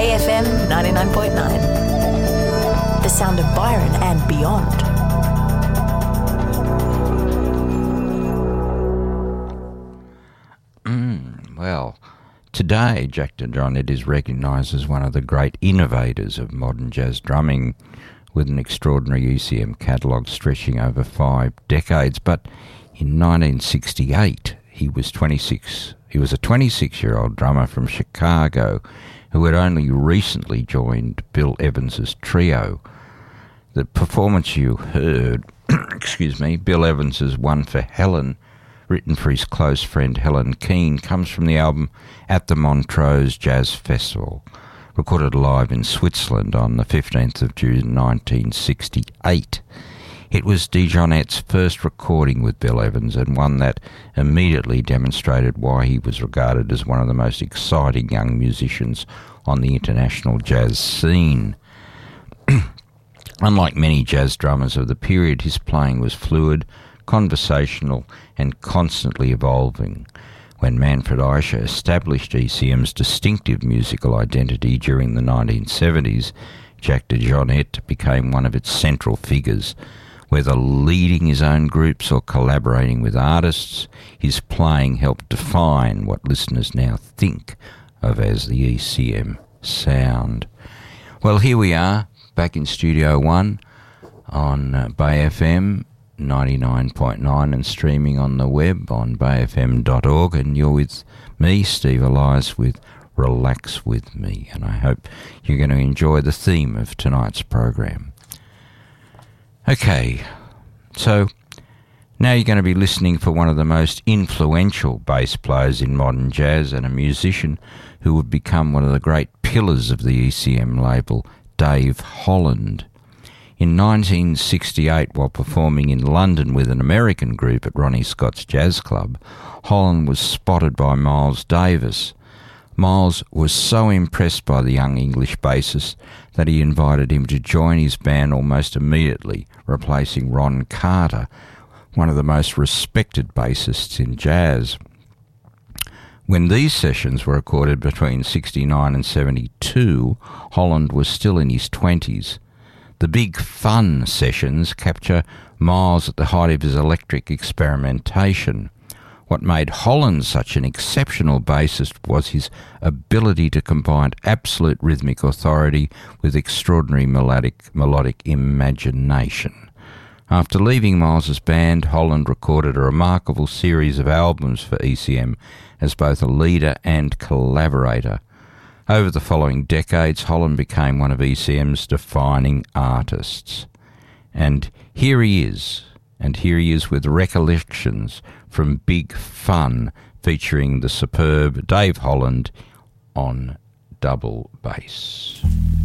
AFM 99.9. The sound of Byron and beyond. Well, today Jack DeJohnette is recognised as one of the great innovators of modern jazz drumming, with an extraordinary ECM catalogue stretching over 5 decades. But in 1968, he was a 26-year-old drummer from Chicago who had only recently joined Bill Evans's trio. The performance you heard, Bill Evans's One for Helen, written for his close friend Helen Keane, comes from the album At the Montrose Jazz Festival, recorded live in Switzerland on the 15th of June 1968. It was DeJohnette's first recording with Bill Evans, and one that immediately demonstrated why he was regarded as one of the most exciting young musicians on the international jazz scene. Unlike many jazz drummers of the period, his playing was fluid, conversational, and constantly evolving. When Manfred Eicher established ECM's distinctive musical identity during the 1970s, Jack DeJohnette became one of its central figures. Whether leading his own groups or collaborating with artists, his playing helped define what listeners now think of as the ECM sound. Well, here we are, back in Studio One on Bay FM 99.9 and streaming on the web on bayfm.org, and you're with me, Steve Elias, with Relax With Me, and I hope you're going to enjoy the theme of tonight's program. Okay, so now you're going to be listening for one of the most influential bass players in modern jazz and a musician who would become one of the great pillars of the ECM label, Dave Holland. In 1968, while performing in London with an American group at Ronnie Scott's Jazz Club, Holland was spotted by Miles Davis. Miles was so impressed by the young English bassist that he invited him to join his band almost immediately, replacing Ron Carter, one of the most respected bassists in jazz. When these sessions were recorded between 69 and 72, Holland was still in his 20s. The Big Fun sessions capture Miles at the height of his electric experimentation. What made Holland such an exceptional bassist was his ability to combine absolute rhythmic authority with extraordinary melodic imagination. After leaving Miles's band, Holland recorded a remarkable series of albums for ECM as both a leader and collaborator. Over the following decades, Holland became one of ECM's defining artists. And here he is with Recollections from Big Fun, featuring the superb Dave Holland on double bass.